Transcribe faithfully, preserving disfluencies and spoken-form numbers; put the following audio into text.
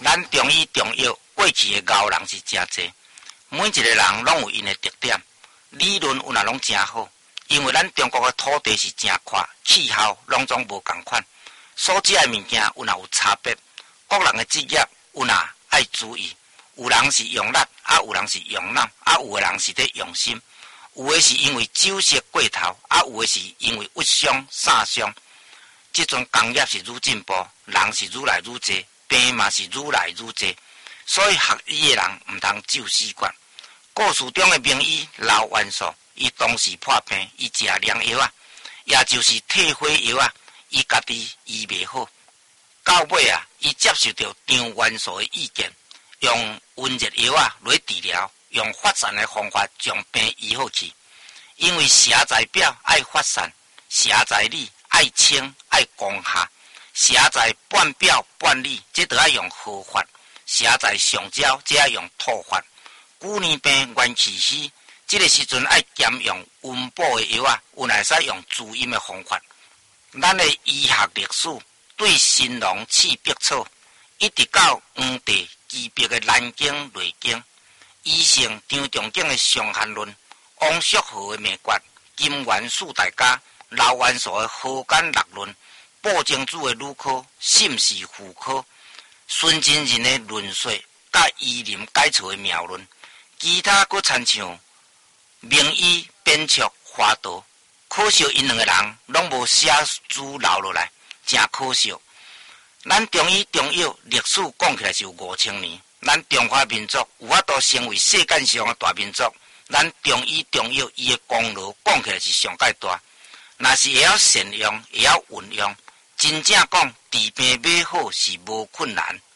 咱中医中药过去的熬人是真济，每一个人拢有因的特点，理论有哪拢真好。因为咱中国的土地是真宽，气候拢总无共款，所食的物件有哪有差别。各人的职业有哪爱注意，有人是用力，啊有人是用脑，啊有的人是在用心，有的是因为酒色过头，啊有的是因为郁伤散伤。这种工业是愈进步，人是愈来愈济，病嘛是愈来愈济，所以学医的人唔通就死管。故事中的名医老元素，伊当时破病，伊食凉药啊，也就是退火药啊，伊家己医袂好。到尾啊，伊接受到张元素的意见，用温热药啊来治疗，用发散的方法将病医好去。因为邪在表爱发散，邪在里爱清爱攻下，邪在半表半里，这都要用合法；邪在上焦，这要用吐法。久年病元气虚，这个时阵爱兼用温补的药啊，有乃使用滋阴的方法。咱的医学历史对神农刺百草，一直到黄帝岐伯的南经雷经，医圣张仲景的伤寒论，王叔和的灭决，金元四大家，老元素的河间六论，鲍精子的女科，姓氏妇科，孙真人的论说，甲医林改草的妙论，其他佫参像名医编辑花道，可惜因两个人拢无写书留落来，真可惜。咱中医中药历史讲起来是有五千年，咱中华民族有法度成为世界上的大民族，咱中医中药伊的功劳讲起来是上界大。若是会晓善用，会晓运用，真正讲治病买好是无困难。